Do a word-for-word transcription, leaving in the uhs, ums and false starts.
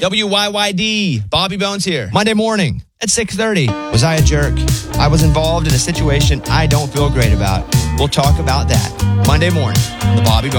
W Y Y D, Bobby Bones here. Monday morning at six thirty. Was I a jerk? I was involved in a situation I don't feel great about. We'll talk about that Monday morning on the Bobby Bones